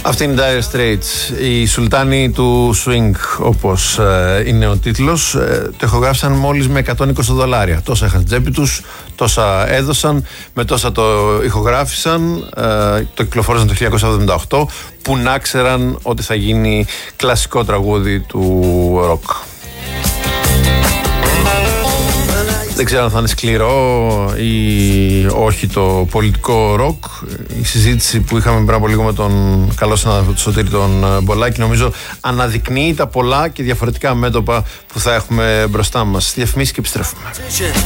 Αυτή είναι η Dire Straits, οι Σουλτάνοι του Swing, όπως είναι ο τίτλος. Το ηχογράφησαν μόλις με $120. Τόσα είχαν στην τσέπη τους, τόσα έδωσαν, με τόσα το ηχογράφησαν. Το κυκλοφόρησαν το 1978, που να ξέραν ότι θα γίνει κλασικό τραγούδι του ροκ. Δεν ξέρω αν θα είναι σκληρό ή όχι το πολιτικό ροκ. Η συζήτηση που είχαμε πριν από λίγο με τον καλό συνάδελφο του Σωτήρη τον Μπολάκη, νομίζω αναδεικνύει τα πολλά και διαφορετικά μέτωπα που θα έχουμε μπροστά μας. Διαφημίσεις και επιστρέφουμε.